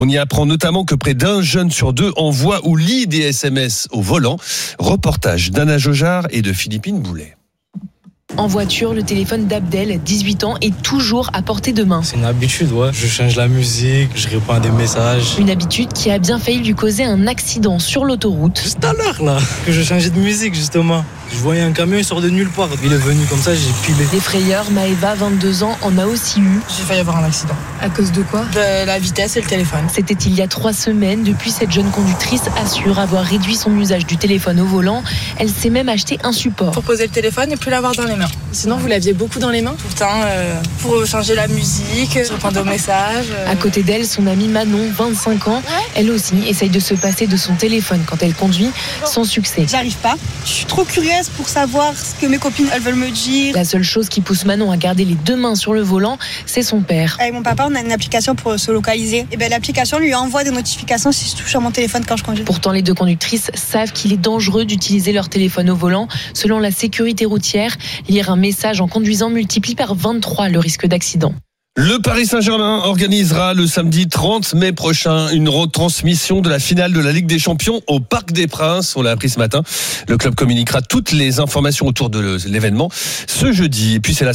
On y apprend notamment que près d'un jeune sur deux envoie ou lit des SMS au volant. Reportage d'Anna Jojard et de Philippine Boulet. En voiture, le téléphone d'Abdel, 18 ans, est toujours à portée de main. C'est une habitude, ouais. Je change la musique, je réponds à des messages. Une habitude qui a bien failli lui causer un accident sur l'autoroute. Juste à l'heure, là, que je changeais de musique, justement. Je voyais un camion, il sort de nulle part. Il est venu comme ça, j'ai pilé. Des frayeurs, Maëva, 22 ans, en a aussi eu. J'ai failli avoir un accident. À cause de quoi ? De la vitesse et le téléphone. C'était il y a 3 semaines. Depuis, cette jeune conductrice assure avoir réduit son usage du téléphone au volant. Elle s'est même acheté un support. Pour poser le téléphone et plus l'avoir dans les mains. Sinon, vous l'aviez beaucoup dans les mains tout le temps pour changer la musique, répondre aux messages. À côté d'elle, son amie Manon, 25 ans. Elle aussi essaye de se passer de son téléphone quand elle conduit, sans succès. J'arrive pas. Je suis trop curieuse pour savoir ce que mes copines elles veulent me dire. La seule chose qui pousse Manon à garder les 2 mains sur le volant, c'est son père. Avec mon papa, on a une application pour se localiser. Et l'application lui envoie des notifications si je touche à mon téléphone quand je conduis. Pourtant, les 2 conductrices savent qu'il est dangereux d'utiliser leur téléphone au volant. Selon la sécurité routière, lire un message en conduisant multiplie par 23 le risque d'accident. Le Paris Saint-Germain organisera le samedi 30 mai prochain une retransmission de la finale de la Ligue des Champions au Parc des Princes. On l'a appris ce matin. Le club communiquera toutes les informations autour de l'événement ce jeudi. Et puis c'est la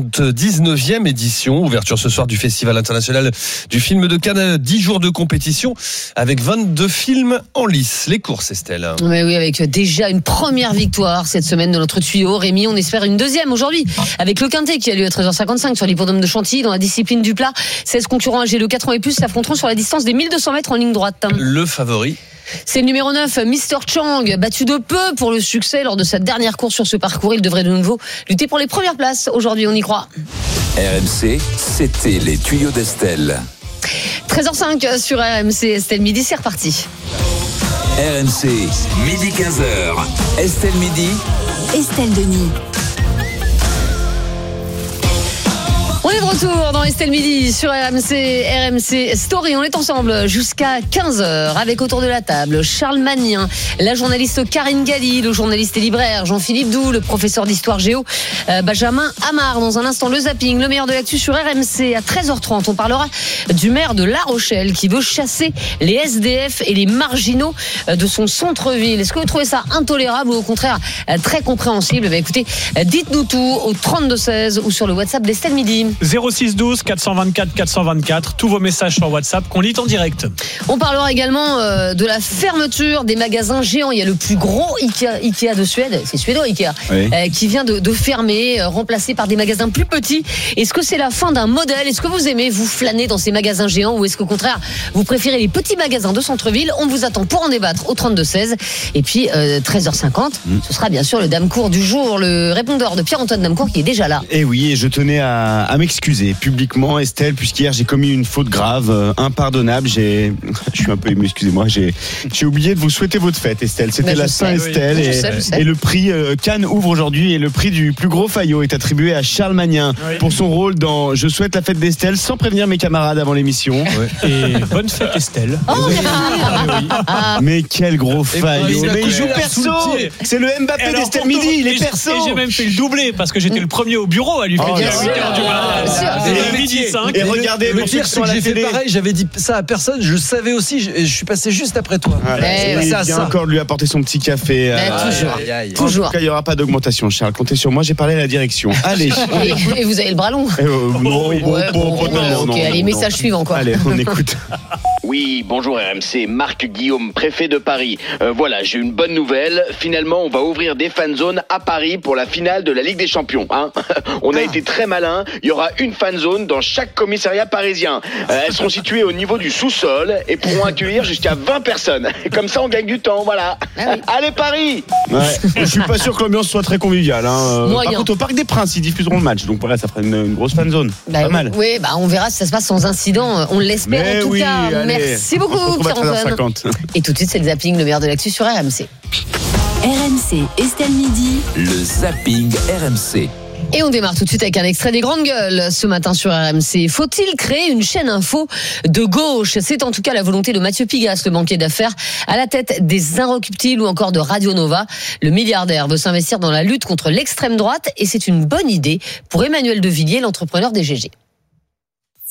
79e édition. Ouverture ce soir du Festival international du film de Cannes. 10 jours de compétition avec 22 films en lice. Les courses, Estelle. Oui, avec déjà une première victoire cette semaine de notre tuyau. Rémi, on espère une deuxième aujourd'hui avec le Quintet qui a lieu à 13h55 sur l'hippodrome de Chantilly dans la discipline du plat. 16 concurrents âgés de 4 ans et plus s'affronteront sur la distance des 1200 mètres en ligne droite. Le favori, c'est le numéro 9, Mr. Chang, battu de peu pour le succès lors de sa dernière course sur ce parcours. Il devrait de nouveau lutter pour les premières places. Aujourd'hui, on y croit. RMC, c'était les tuyaux d'Estelle. 13h05 sur RMC, Estelle Midi, c'est reparti. RMC, midi 15h. Estelle Midi. Estelle Denis. On est de retour dans Estelle Midi sur RMC Story. On est ensemble jusqu'à 15h avec autour de la table Charles Magnin, la journaliste Karine Galli, le journaliste et libraire Jean-Philippe Doux, le professeur d'histoire géo Benjamin Amar. Dans un instant, le zapping, le meilleur de l'actu sur RMC. À 13h30, on parlera du maire de La Rochelle qui veut chasser les SDF et les marginaux de son centre-ville. Est-ce que vous trouvez ça intolérable ou au contraire très compréhensible ? Écoutez, dites-nous tout au 32-16 ou sur le WhatsApp d'Estelle Midi. 06 12 424 424, tous vos messages sur WhatsApp qu'on lit en direct. On parlera également de la fermeture des magasins géants. Il y a le plus gros Ikea de Suède, c'est suédois Ikea, oui. Qui vient de fermer, remplacé par des magasins plus petits. Est-ce que c'est la fin d'un modèle ? Est-ce que vous aimez vous flâner dans ces magasins géants ou est-ce qu'au contraire vous préférez les petits magasins de centre-ville ? On vous attend pour en débattre au 32-16. Et puis 13h50, ce sera bien sûr le Damecourt du jour, le répondeur de Pierre-Antoine Damecourt qui est déjà là. Et oui, et je tenais à m'excuser publiquement, Estelle, puisqu'hier j'ai commis une faute grave, impardonnable. Je suis un peu ému, excusez-moi. J'ai oublié de vous souhaiter votre fête, Estelle. C'était la Saint-Estelle et le prix Cannes ouvre aujourd'hui et le prix du plus gros faillot est attribué à Charles Magnin pour son rôle dans Je souhaite la fête d'Estelle sans prévenir mes camarades avant l'émission. Et bonne fête, Estelle. Oh, mais quel gros faillot. Mais il joue perso. C'est le Mbappé d'Estelle Midi, il est perso. Et j'ai même fait le doublé parce que j'étais le premier au bureau à lui faire 8h du matin. Et regardez, le pire, c'est que j'ai fait pareil, j'avais dit ça à personne, je savais aussi, je suis passé juste après toi. Il vient encore de lui apporter son petit café. Toujours. En tout cas, il n'y aura pas d'augmentation, Charles. Comptez sur moi, j'ai parlé à la direction. Allez. Et vous avez le bras long. Non. Allez, message suivant quoi. Allez, on écoute. Oui, bonjour RMC, Marc Guillaume, préfet de Paris. Voilà, j'ai une bonne nouvelle. Finalement, on va ouvrir des fan zones à Paris pour la finale de la Ligue des Champions. On a été très malin. Il y aura une fan zone dans chaque commissariat parisien. Elles seront situées au niveau du sous-sol et pourront accueillir jusqu'à 20 personnes. Comme ça, on gagne du temps, voilà. Allez, Paris! Je suis pas sûr que l'ambiance soit très conviviale. Par contre, au Parc des Princes, ils diffuseront le match. Donc voilà, ça fera une grosse fan zone. Pas mal. Oui, on verra si ça se passe sans incident. On l'espère en tout cas. Allez. Merci beaucoup, Pierre-Antoine. Et tout de suite, c'est le zapping, le meilleur de l'actu sur RMC. RMC, Estelle Midi. Le zapping RMC. Et on démarre tout de suite avec un extrait des Grandes Gueules ce matin sur RMC. Faut-il créer une chaîne info de gauche ? C'est en tout cas la volonté de Mathieu Pigasse, le banquier d'affaires, à la tête des Inrecuptibles ou encore de Radio Nova. Le milliardaire veut s'investir dans la lutte contre l'extrême droite et c'est une bonne idée pour Emmanuel Devilliers, l'entrepreneur des GG.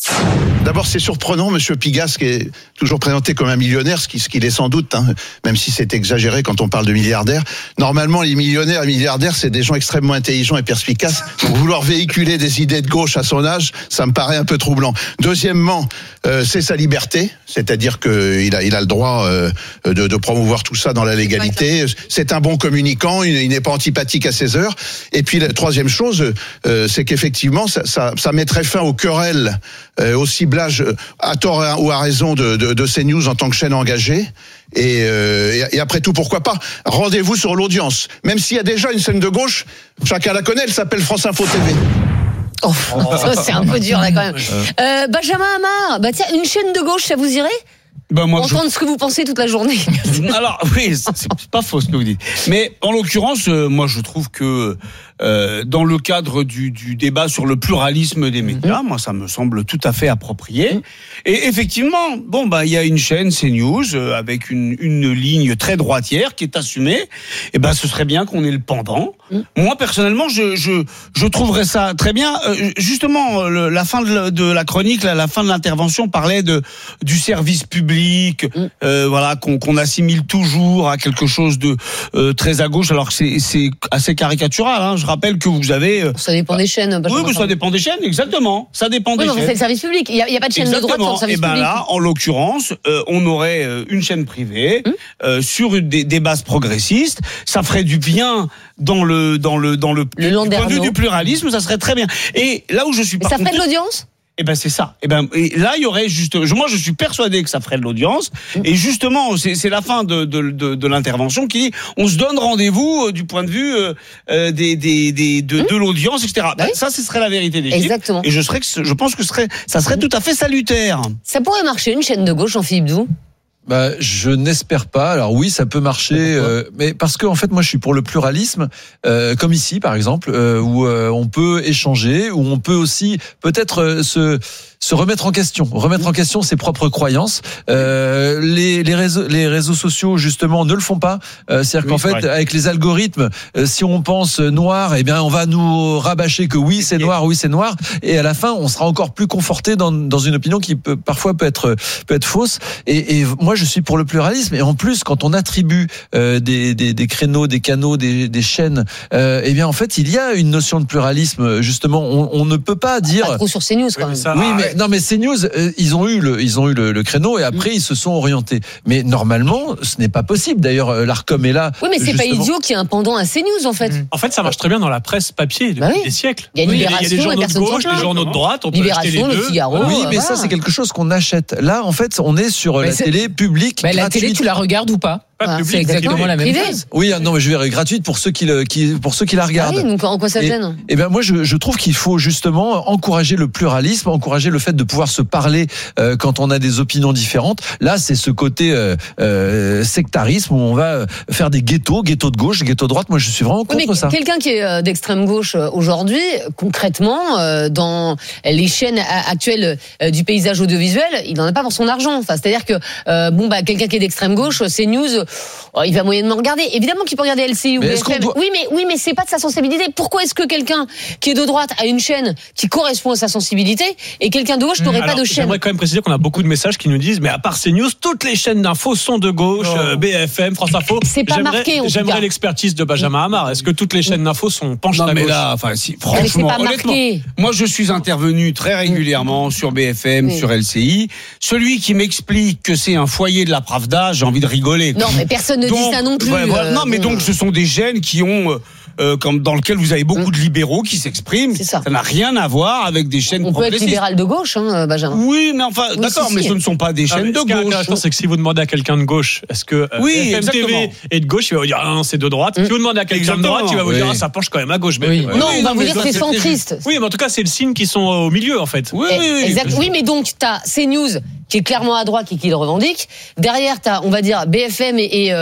D'abord, c'est surprenant, Monsieur Pigasse, qui est toujours présenté comme un millionnaire, ce qu'il est sans doute, même si c'est exagéré quand on parle de milliardaires. Normalement, les millionnaires et milliardaires, c'est des gens extrêmement intelligents et perspicaces. Donc, vouloir véhiculer des idées de gauche à son âge, ça me paraît un peu troublant. Deuxièmement, c'est sa liberté, c'est-à-dire qu'il a le droit de promouvoir tout ça dans la légalité. C'est un bon communicant, il n'est pas antipathique à ses heures. Et puis, la troisième chose, c'est qu'effectivement, ça mettrait fin aux querelles, au ciblage à tort ou à raison de CNews en tant que chaîne engagée. Et après tout, pourquoi pas ? Rendez-vous sur l'audience. Même s'il y a déjà une chaîne de gauche, chacun la connaît, elle s'appelle France Info TV. Oh, ça, c'est un peu dur là quand même. Benjamin Hamar, tiens, une chaîne de gauche, ça vous irait ? Entendre ce que vous pensez toute la journée. Alors oui, c'est pas faux ce que vous dites. Mais en l'occurrence, moi je trouve que dans le cadre du débat sur le pluralisme des médias, moi ça me semble tout à fait approprié. Et effectivement, il y a une chaîne CNews avec une ligne très droitière qui est assumée. Et ce serait bien qu'on ait le pendant. Moi personnellement, je trouverais ça très bien. Justement, la fin de la chronique, la fin de l'intervention parlait du service public. Voilà, qu'on assimile toujours à quelque chose de très à gauche, alors que c'est assez caricatural. Hein. Je rappelle que vous avez. Ça dépend des chaînes. Oui, ça dépend des chaînes, exactement. Ça dépend des chaînes. C'est le service public. Il y a pas de chaîne de droite sur le service public. Là, en l'occurrence, on aurait une chaîne privée sur des bases progressistes. Ça ferait du bien dans le point de vue du pluralisme. Ça serait très bien. Et là où je suis. Ça ferait de l'audience. C'est ça. Et là, il y aurait moi, je suis persuadé que ça ferait de l'audience. Et justement, c'est la fin de l'intervention qui dit, on se donne rendez-vous du point de vue de l'audience, etc. Ça, ce serait la vérité des chiffres. Exactement. Et je pense que ça serait tout à fait salutaire. Ça pourrait marcher, une chaîne de gauche, Jean-Philippe Doux. Je n'espère pas. Alors oui, ça peut marcher, mais parce que en fait, moi, je suis pour le pluralisme, comme ici, par exemple, où on peut échanger, où on peut aussi peut-être se remettre en question ses propres croyances. Les réseaux sociaux justement ne le font pas. C'est-à-dire qu'en fait, avec les algorithmes, si on pense noir, on va nous rabâcher que oui c'est noir, et à la fin on sera encore plus conforté dans une opinion qui parfois peut être fausse. Et moi je suis pour le pluralisme. Et en plus, quand on attribue des créneaux, des canaux, des chaînes, en fait il y a une notion de pluralisme justement. On ne peut pas dire. Pas trop sur CNews quand même. Oui, mais non, mais CNews, ils ont eu le créneau et après ils se sont orientés. Mais normalement, ce n'est pas possible. D'ailleurs, l'Arcom est là. Oui, mais c'est pas idiot qu'il y ait un pendant à CNews en fait. En fait, ça marche très bien dans la presse papier depuis des siècles. Il y a Libération, il y a les journaux de gauche, les journaux de droite. On peut acheter les deux. Le Figaro. Oui, mais ça c'est quelque chose qu'on achète. Là, en fait, on est sur la télé publique. La télé, tu la regardes ou pas? C'est exactement la même chose. Oui, non, mais je vais gratuite pour ceux qui la regardent. Ah oui, donc en quoi ça gêne? Moi, je trouve qu'il faut justement encourager le pluralisme, encourager le fait de pouvoir se parler quand on a des opinions différentes. Là, c'est ce côté sectarisme où on va faire des ghettos de gauche, ghettos de droite. Moi, je suis vraiment contre ça. Quelqu'un qui est d'extrême gauche aujourd'hui, concrètement, dans les chaînes actuelles du paysage audiovisuel, il n'en a pas pour son argent. Enfin, c'est-à-dire que quelqu'un qui est d'extrême gauche, CNews, il va moyennement regarder. Évidemment qu'il peut regarder LCI ou BFM. Oui, mais c'est pas de sa sensibilité. Pourquoi est-ce que quelqu'un qui est de droite a une chaîne qui correspond à sa sensibilité et quelqu'un de gauche n'aurait pas de chaîne? J'aimerais quand même préciser qu'on a beaucoup de messages qui nous disent, mais à part CNews, toutes les chaînes d'infos sont de gauche, BFM, France Info. C'est pas marqué, en tout cas. J'aimerais l'expertise de Benjamin Hamar. Est-ce que toutes les chaînes d'infos penchent à gauche? Là, franchement, honnêtement, moi je suis intervenu très régulièrement sur BFM, sur LCI. Celui qui m'explique que c'est un foyer de la Pravda, j'ai envie de rigoler. Non, mais personne ne dit ça non plus. Non, mais donc ce sont des chaînes qui ont dans lequel vous avez beaucoup de libéraux qui s'expriment. C'est ça. Ça n'a rien à voir avec des chaînes progressistes. On peut être libéral de gauche, Benjamin. Oui, mais enfin, d'accord, mais ce ne sont pas des chaînes de gauche. Ce qui est intéressant, c'est que si vous demandez à quelqu'un de gauche, est-ce que FMTV est de gauche, il va vous dire non, c'est de droite. Si vous demandez à quelqu'un de droite, il va vous dire ça penche quand même à gauche. Non, on va vous dire que c'est centriste. Oui, mais en tout cas, c'est le signe qu'ils sont au milieu, en fait. Oui, mais donc t'as CNews qui est clairement à droite et qui le revendique. Derrière, t'as, on va dire, BFM et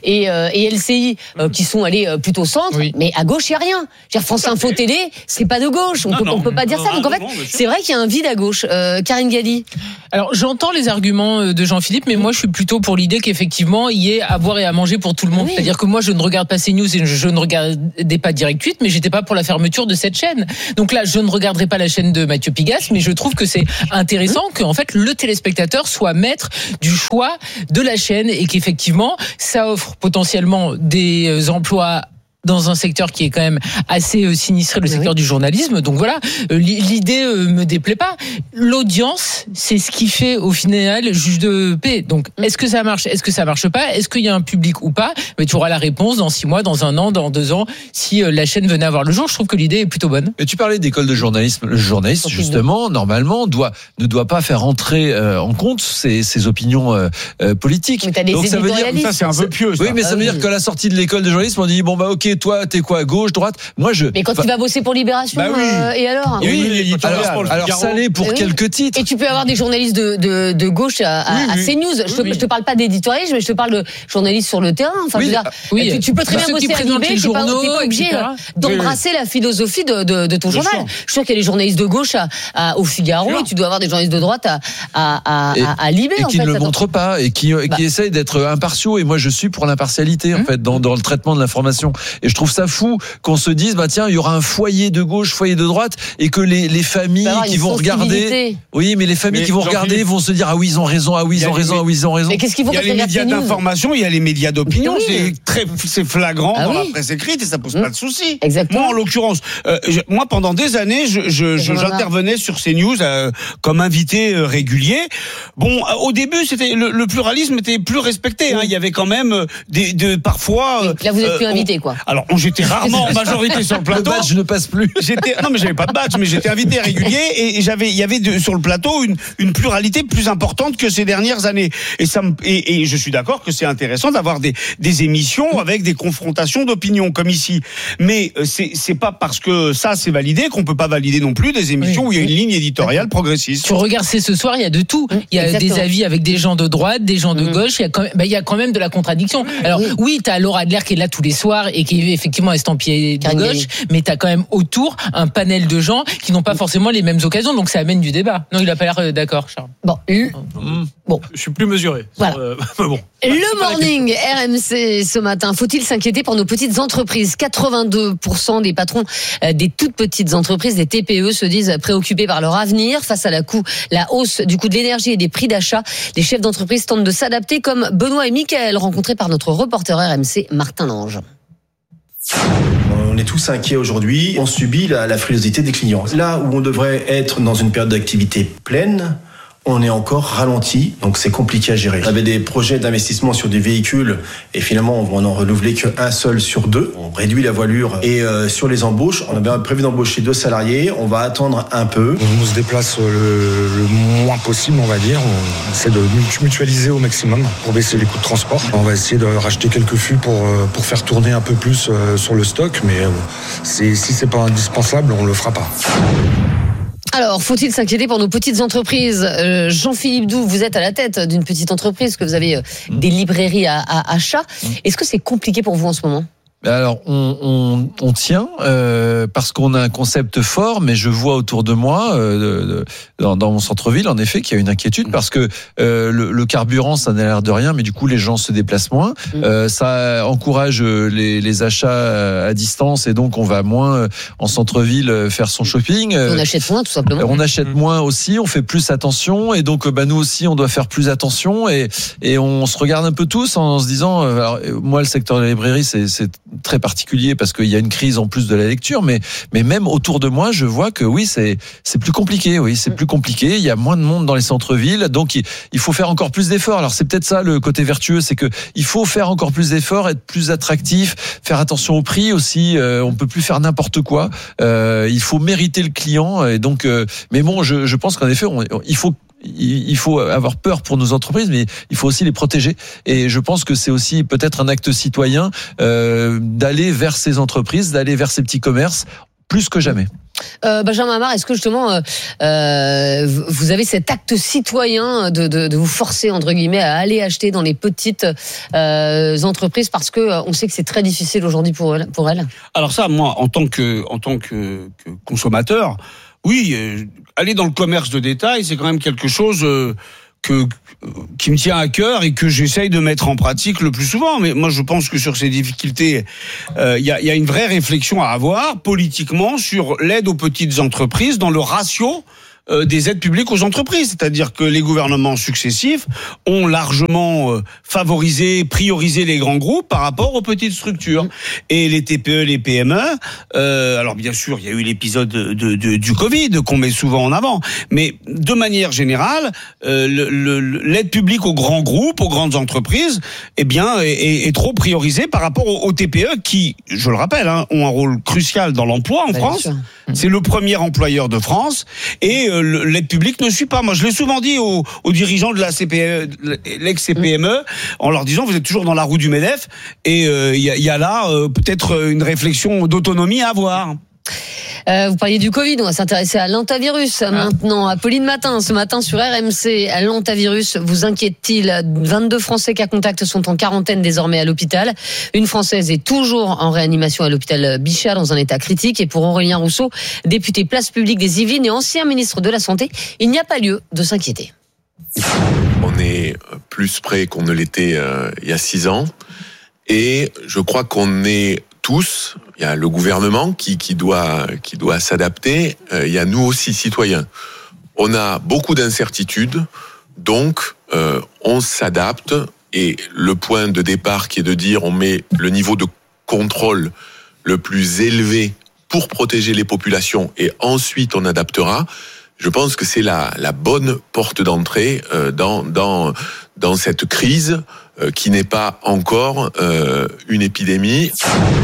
LCI qui sont allés plutôt centre, mais à gauche, il y a rien. France Info Télé, c'est pas de gauche. On peut pas dire ça. Donc en fait, c'est vrai qu'il y a un vide à gauche. Karine Galli. Alors j'entends les arguments de Jean-Philippe, mais moi je suis plutôt pour l'idée qu'effectivement il y ait à boire et à manger pour tout le monde. Oui. C'est-à-dire que moi je ne regarde pas CNews et je ne regardais pas Direct 8, mais j'étais pas pour la fermeture de cette chaîne. Donc là je ne regarderai pas la chaîne de Mathieu Pigasse, mais je trouve que c'est intéressant que en fait le téléspectateur soit maître du choix de la chaîne et qu'effectivement ça offre potentiellement des emplois dans un secteur qui est quand même assez sinistré, le secteur du journalisme. Donc voilà, l'idée me déplaît pas. L'audience, c'est ce qui fait au final juge de paix. Donc est-ce que ça marche ? Est-ce que ça marche pas ? Est-ce qu'il y a un public ou pas ? Mais tu auras la réponse dans 6 mois, dans 1 an, dans 2 ans, si la chaîne venait à voir le jour. Je trouve que l'idée est plutôt bonne. Et tu parlais d'école de journalisme. Le journaliste, justement, normalement, ne doit pas faire entrer en compte ses opinions politiques. Mais t'as des donc ça veut dire ça c'est un peu pieux. Oui, mais ça veut dire qu'à la sortie de l'école de journalisme, on dit bon bah ok. Toi, t'es quoi, gauche, droite ? Moi, Mais quand tu vas bosser pour Libération, et alors ? Oui, alors ça l'est pour quelques titres. Et tu peux avoir des journalistes de gauche à CNews. Je te parle pas d'éditorialisme, mais je te parle de journalistes sur le terrain. Enfin, tu peux très bien bosser à Libé, t'es pas obligé d'embrasser la philosophie de ton journal. Je suis sûr qu'il y a des journalistes de gauche au Figaro, et tu dois avoir des journalistes de droite à Libé. Et qui ne le montrent pas, et qui essayent d'être impartiaux. Et moi, je suis pour l'impartialité, en fait, dans le traitement de l'information. Et je trouve ça fou qu'on se dise tiens, il y aura un foyer de gauche, foyer de droite, et que les familles qui vont regarder, mais les familles qui vont regarder vont se dire ah oui ils ont raison, ah oui ils ont raison, ah oui ils ont raison. Mais qu'est-ce qu'il faut ? Il y a les médias d'information, il y a les médias d'opinion, c'est flagrant dans la presse écrite et ça pose pas de souci. Exactement. Moi en l'occurrence, moi pendant des années, j'intervenais sur CNews comme invité régulier. Bon, au début c'était le pluralisme était plus respecté. Il y avait quand même parfois. Là vous êtes plus invité quoi. Alors, j'étais rarement en majorité sur le plateau. Le badge ne passe plus. Non, mais j'avais pas de badge, mais j'étais invité régulier et il y avait sur le plateau une pluralité plus importante que ces dernières années. Et je suis d'accord que c'est intéressant d'avoir des émissions avec des confrontations d'opinions comme ici. Mais c'est pas parce que ça c'est validé qu'on peut pas valider non plus des émissions où il y a une ligne éditoriale progressiste. Tu regardes ce soir, il y a de tout. Il y a des avis avec des gens de droite, des gens de gauche. Il y a quand même de la contradiction. Alors oui, t'as Laura Adler qui est là tous les soirs et qui est effectivement estampillé de gauche, mais t'as quand même autour un panel de gens qui n'ont pas forcément les mêmes occasions, donc ça amène du débat. Non, il a pas l'air d'accord, Charles. Bon. Je suis plus mesuré. Voilà. Le morning RMC ce matin. Faut-il s'inquiéter pour nos petites entreprises ? 82% des patrons des toutes petites entreprises, des TPE, se disent préoccupés par leur avenir face à la hausse du coût de l'énergie et des prix d'achat. Les chefs d'entreprise tentent de s'adapter, comme Benoît et Mickaël, rencontrés par notre reporter RMC Martin Lange. On est tous inquiets aujourd'hui. On subit la frilosité des clients. Là où on devrait être dans une période d'activité pleine, on est encore ralenti, donc c'est compliqué à gérer. On avait des projets d'investissement sur des véhicules et finalement on n'en renouvelait qu'un seul sur 2. On réduit la voilure et sur les embauches, on avait prévu d'embaucher 2 salariés. On va attendre un peu. On se déplace le moins possible, on va dire. On essaie de mutualiser au maximum pour baisser les coûts de transport. On va essayer de racheter quelques fûts pour faire tourner un peu plus sur le stock, mais si c'est pas indispensable, on le fera pas. Alors, faut-il s'inquiéter pour nos petites entreprises ? Jean-Philippe Doux, vous êtes à la tête d'une petite entreprise, que vous avez des librairies à achat. Est-ce que c'est compliqué pour vous en ce moment ? Alors, on tient parce qu'on a un concept fort, mais je vois autour de moi, dans mon centre-ville, en effet, qu'il y a une inquiétude parce que le carburant, ça n'a l'air de rien, mais du coup, les gens se déplacent moins. Ça encourage les achats à distance et donc on va moins en centre-ville faire son shopping. On achète moins, tout simplement. On achète moins aussi, on fait plus attention et donc nous aussi, on doit faire plus attention et on se regarde un peu tous en se disant, alors, moi, le secteur de la librairie, c'est très particulier parce qu'il y a une crise en plus de la lecture, mais même autour de moi, je vois que oui, c'est plus compliqué. Oui, c'est plus compliqué. Il y a moins de monde dans les centres-villes, donc il faut faire encore plus d'efforts. Alors c'est peut-être ça le côté vertueux, c'est que il faut faire encore plus d'efforts, être plus attractif, faire attention au prix aussi. On peut plus faire n'importe quoi. Il faut mériter le client. Et donc, mais bon, je pense qu'en effet, il faut avoir peur pour nos entreprises, mais il faut aussi les protéger. Et je pense que c'est aussi peut-être un acte citoyen d'aller vers ces entreprises, d'aller vers ces petits commerces, plus que jamais. Benjamin Amar, est-ce que justement vous avez cet acte citoyen de vous forcer entre guillemets à aller acheter dans les petites entreprises parce que on sait que c'est très difficile aujourd'hui pour elles? Alors ça, moi, en tant que consommateur, oui, aller dans le commerce de détail, c'est quand même quelque chose qui me tient à cœur et que j'essaye de mettre en pratique le plus souvent. Mais moi, je pense que sur ces difficultés, il y a une vraie réflexion à avoir politiquement sur l'aide aux petites entreprises dans le ratio des aides publiques aux entreprises. C'est-à-dire que les gouvernements successifs ont largement favorisé, priorisé les grands groupes par rapport aux petites structures. Et les TPE, les PME, alors bien sûr, il y a eu l'épisode du Covid qu'on met souvent en avant, mais de manière générale, l'aide publique aux grands groupes, aux grandes entreprises, eh bien, est trop priorisée par rapport aux TPE qui, je le rappelle, ont un rôle crucial dans l'emploi en France. C'est le premier employeur de France et l'aide publique ne suit pas. Moi, je l'ai souvent dit aux dirigeants de la CPE, l'ex-CPME, en leur disant vous êtes toujours dans la roue du MEDEF et il y a là peut-être une réflexion d'autonomie à avoir. Vous parliez du Covid, on va s'intéresser à l'hantavirus maintenant. Apolline Matin, ce matin sur RMC, l'hantavirus vous inquiète-t-il? 22 Français cas contact sont en quarantaine désormais à l'hôpital. Une Française est toujours en réanimation à l'hôpital Bichat dans un état critique. Et pour Aurélien Rousseau, député Place Publique des Yvelines et ancien ministre de la Santé, il n'y a pas lieu de s'inquiéter. On est plus près qu'on ne l'était il y a 6 ans. Et je crois qu'on est tous, il y a le gouvernement qui doit s'adapter, il y a nous aussi citoyens. On a beaucoup d'incertitudes, donc on s'adapte et le point de départ qui est de dire on met le niveau de contrôle le plus élevé pour protéger les populations et ensuite on adaptera. Je pense que c'est la bonne porte d'entrée dans cette crise qui n'est pas encore une épidémie.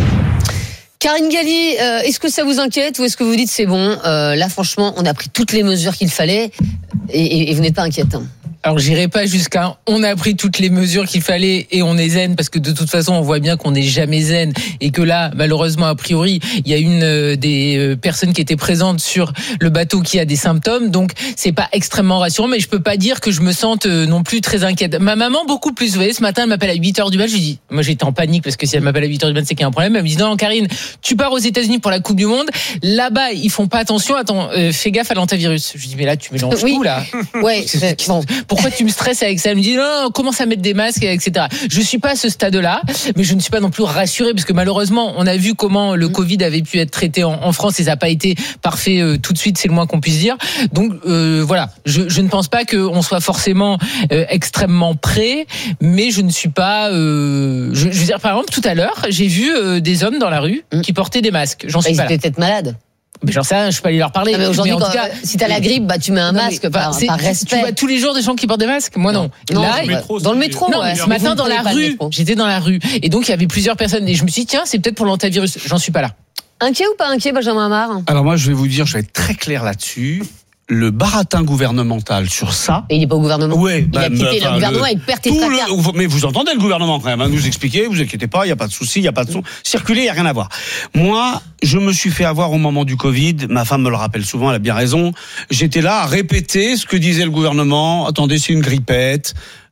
Karine Galli, est-ce que ça vous inquiète ou est-ce que vous dites c'est bon, là franchement on a pris toutes les mesures qu'il fallait et vous n'êtes pas inquiète? Alors j'irai pas jusqu'à on a pris toutes les mesures qu'il fallait et on est zen, parce que de toute façon on voit bien qu'on n'est jamais zen et que là malheureusement a priori il y a une des personnes qui était présente sur le bateau qui a des symptômes, donc c'est pas extrêmement rassurant, mais je peux pas dire que je me sente non plus très inquiète. Ma maman beaucoup plus, vous voyez, ce matin elle m'appelle à 8h du mat, je lui dis, moi j'étais en panique parce que si elle m'appelle à 8h du mat c'est qu'il y a un problème, elle me dit non Karine, tu pars aux États-Unis pour la Coupe du Monde, là-bas ils font pas attention, attends, fais gaffe à l'hantavirus. Je lui dis mais là tu mélanges tout là. Ouais, bon. Pourquoi tu me stresses avec ça? Elle me dit non, commence à mettre des masques, etc. Je suis pas à ce stade-là, mais je ne suis pas non plus rassurée parce que malheureusement, on a vu comment le Covid avait pu être traité en France et ça n'a pas été parfait tout de suite, c'est le moins qu'on puisse dire. Donc voilà, je ne pense pas qu'on soit forcément extrêmement prêt, mais je ne suis pas. Je veux dire, par exemple, tout à l'heure, j'ai vu des hommes dans la rue qui portaient des masques. J'en suis pas là. Ils étaient peut-être malades. Mais j'en sais rien, je peux aller leur parler. Non, mais aujourd'hui, en tout cas, si t'as la grippe, bah tu mets un masque par respect. Tu vois tous les jours des gens qui portent des masques. Moi non. Là, dans le métro. Non, ce matin dans la rue, j'étais dans la rue et donc il y avait plusieurs personnes et je me suis dit tiens, c'est peut-être pour l'hantavirus. J'en suis pas là. Inquiet ou pas inquiet, Benjamin Amar? Alors moi, je vais vous dire, je vais être très clair là-dessus. Le baratin gouvernemental sur ça. Et il n'est pas au gouvernement. Ouais, il a quitté le gouvernement avec perte et fracas. Mais vous entendez le gouvernement quand même, nous expliquer, vous inquiétez pas, il n'y a pas de souci, il n'y a pas de son. Circuler, il n'y a rien à voir. Moi, je me suis fait avoir au moment du Covid, ma femme me le rappelle souvent, elle a bien raison. J'étais là à répéter ce que disait le gouvernement. Attendez, c'est une grippette.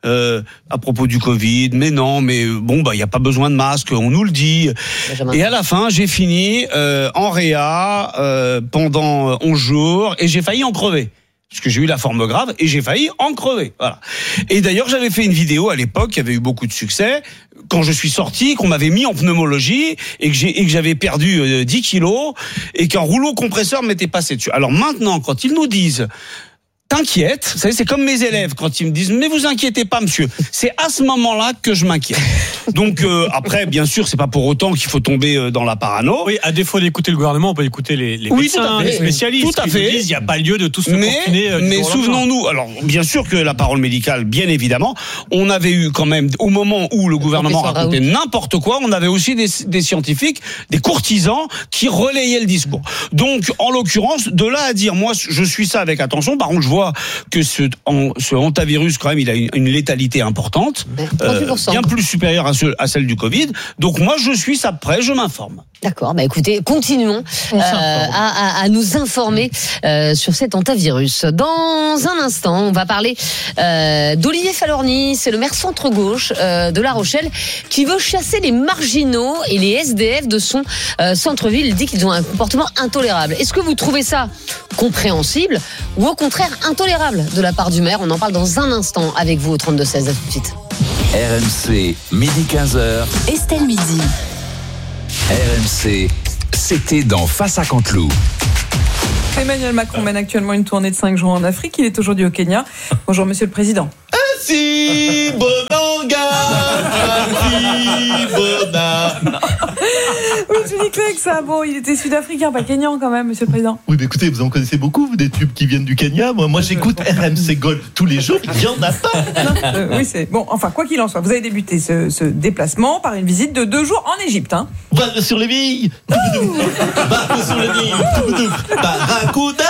À propos du Covid, mais non, mais bon, bah il y a pas besoin de masque, on nous le dit. Et à la fin, j'ai fini en réa pendant 11 jours et j'ai failli en crever. Parce que j'ai eu la forme grave et j'ai failli en crever. Voilà. Et d'ailleurs, j'avais fait une vidéo à l'époque qui avait eu beaucoup de succès. Quand je suis sorti, qu'on m'avait mis en pneumologie et que j'avais perdu 10 kilos et qu'un rouleau compresseur m'était passé dessus. Alors maintenant, quand ils nous disent t'inquiète, vous savez, c'est comme mes élèves quand ils me disent mais vous inquiétez pas monsieur, c'est à ce moment-là que je m'inquiète. Donc après bien sûr c'est pas pour autant qu'il faut tomber dans la parano. Oui, à défaut d'écouter le gouvernement, on peut écouter les médecins, les spécialistes tout à fait. Qui nous disent il n'y a pas lieu de tous se confiner. Mais souvenons-nous, alors bien sûr que la parole médicale, bien évidemment, on avait eu quand même au moment où le gouvernement racontait n'importe quoi, on avait aussi des scientifiques, des courtisans qui relayaient le discours. Donc en l'occurrence, de là à dire moi je suis ça avec attention, par contre je vois que ce hantavirus quand même il a une létalité importante, bien plus supérieure à à celle du Covid. Donc moi, je suis ça près, je m'informe. D'accord, écoutez, continuons à nous informer sur cet hantavirus. Dans un instant, on va parler d'Olivier Falorni, c'est le maire centre-gauche de La Rochelle, qui veut chasser les marginaux et les SDF de son centre-ville. Il dit qu'ils ont un comportement intolérable. Est-ce que vous trouvez ça compréhensible ou au contraire intolérable de la part du maire? On en parle dans un instant avec vous au 32-16. À tout de suite. RMC, midi 15h. Estelle Midi. RMC, c'était dans Face à Canteloup. Emmanuel Macron mène actuellement une tournée de 5 jours en Afrique. Il est aujourd'hui au Kenya. Bonjour Monsieur le Président. Ainsi, Bonanga, ainsi, Bona. Oui, je dis que ça. Bon, il était sud-africain, pas kenyan quand même, Monsieur le Président. Oui, mais écoutez, vous en connaissez beaucoup, vous, des tubes qui viennent du Kenya. Moi j'écoute RMC Gold tous les jours. Il y en a pas. Oui, c'est bon. Enfin, quoi qu'il en soit, vous avez débuté ce déplacement par une visite de 2 jours en Égypte. Va sur les billes. Va sur les billes. Barracuda.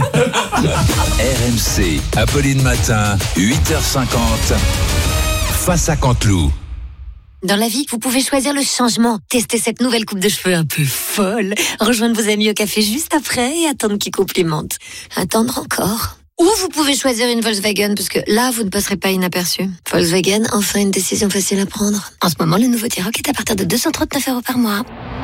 RMC, Apolline Matin, 8h50. Face à Canteloup. Dans la vie, vous pouvez choisir le changement. Tester cette nouvelle coupe de cheveux un peu folle. Rejoindre vos amis au café juste après et attendre qu'ils complimentent. Attendre encore. Ou vous pouvez choisir une Volkswagen parce que là, vous ne passerez pas inaperçu. Volkswagen, enfin une décision facile à prendre. En ce moment, le nouveau T-Roc est à partir de 239 € par mois.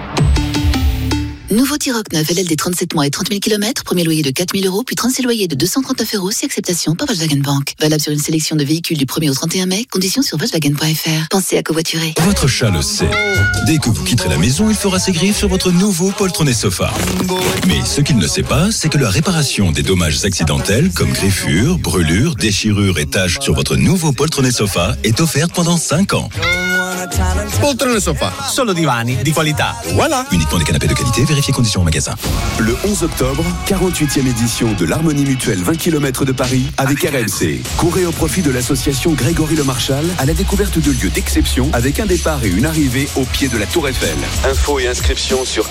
Nouveau T-Roc 9 LLD 37 mois et 30 000 km, premier loyer de 4 000 €, puis 36 loyers de 239 € si acceptation par Volkswagen Bank. Valable sur une sélection de véhicules du 1er au 31 mai, conditions sur Volkswagen.fr. Pensez à covoiturer. Votre chat le sait. Dès que vous quitterez la maison, il fera ses griffes sur votre nouveau poltronnet sofa. Mais ce qu'il ne sait pas, c'est que la réparation des dommages accidentels, comme griffures, brûlures, déchirures et taches sur votre nouveau poltronnet sofa est offerte pendant 5 ans. Poltrone Sofa, solo divani di qualità. Voilà. Uniquement des canapés de qualité, vérifiez conditions en magasin. Le 11 octobre, 48e édition de l'Harmonie Mutuelle 20 km de Paris avec RMC. Courez au profit de l'association Grégory Le Marchal à la découverte de lieux d'exception avec un départ et une arrivée au pied de la Tour Eiffel. Infos et inscriptions sur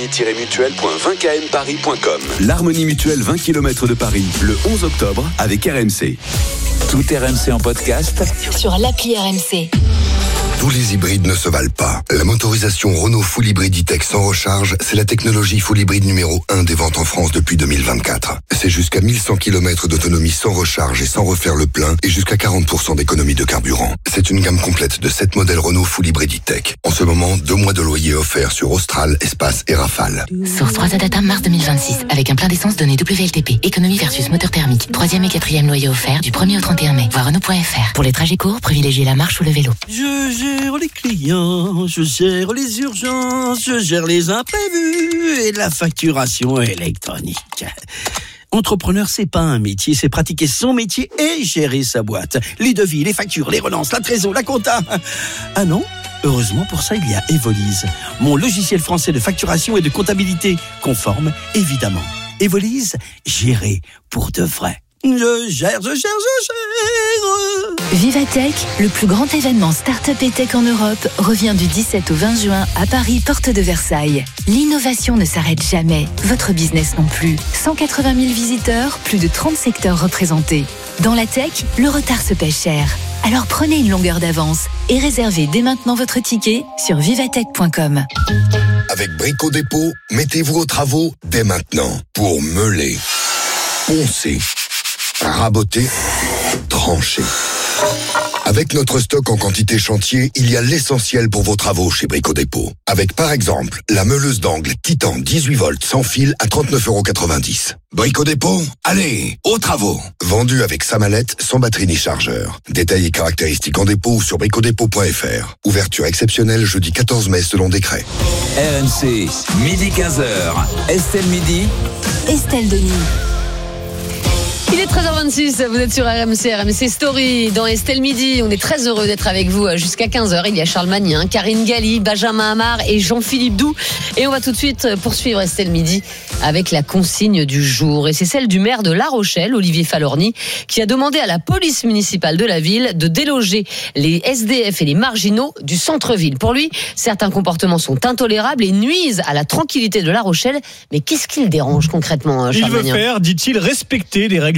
harmonie-mutuelle.20kmparis.com. L'Harmonie Mutuelle 20 km de Paris, le 11 octobre avec RMC. Tout RMC en podcast sur l'appli RMC. Tous les hybrides ne se valent pas. La motorisation Renault Full Hybrid E-Tech sans recharge, c'est la technologie Full Hybrid numéro 1 des ventes en France depuis 2024. C'est jusqu'à 1100 km d'autonomie sans recharge et sans refaire le plein et jusqu'à 40% d'économie de carburant. C'est une gamme complète de 7 modèles Renault Full Hybrid E-Tech. En ce moment, 2 mois de loyer offerts sur Austral, Espace et Rafale. Source 3 Data mars 2026 avec un plein d'essence donné WLTP. Économie versus moteur thermique. 3e et 4e loyer offert du 1er au 31 mai. Voir Renault.fr. Pour les trajets courts, privilégiez la marche ou le vélo. Je gère les clients, je gère les urgences, je gère les imprévus et la facturation électronique. Entrepreneur, c'est pas un métier, c'est pratiquer son métier et gérer sa boîte. Les devis, les factures, les relances, la trésor, la compta. Ah non ? Heureusement, pour ça, il y a Evolise, mon logiciel français de facturation et de comptabilité, conforme, évidemment. Evolise, gérer pour de vrai. Je gère. Vivatech, le plus grand événement start-up et tech en Europe, revient du 17 au 20 juin à Paris, porte de Versailles. L'innovation ne s'arrête jamais, votre business non plus. 180 000 visiteurs, plus de 30 secteurs représentés. Dans la tech, le retard se paie cher. Alors prenez une longueur d'avance et réservez dès maintenant votre ticket sur vivatech.com. Avec Brico Dépôt, mettez-vous aux travaux dès maintenant pour meuler, poncer, raboter, trancher. Avec notre stock en quantité chantier, il y a l'essentiel pour vos travaux chez Brico Dépôt. Avec par exemple, la meuleuse d'angle Titan 18 volts sans fil à 39,90 €. Brico Dépôt, allez, aux travaux. Vendu avec sa mallette, sans batterie ni chargeur. Détails et caractéristiques en dépôt ou sur bricodépôt.fr. Ouverture exceptionnelle jeudi 14 mai selon décret. RMC, midi 15h. Estelle Midi. Estelle Denis. Il est 13h26, vous êtes sur RMC Story, dans Estelle Midi. On est très heureux d'être avec vous jusqu'à 15h. Il y a Charles Magnin, Karine Galli, Benjamin Amar et Jean-Philippe Doux. Et on va tout de suite poursuivre Estelle Midi avec la consigne du jour. Et c'est celle du maire de La Rochelle, Olivier Falorni, qui a demandé à la police municipale de la ville de déloger les SDF et les marginaux du centre-ville. Pour lui, certains comportements sont intolérables et nuisent à la tranquillité de La Rochelle. Mais qu'est-ce qui le dérange concrètement, Charles Magnin ? Il veut faire, dit-il, respecter les règles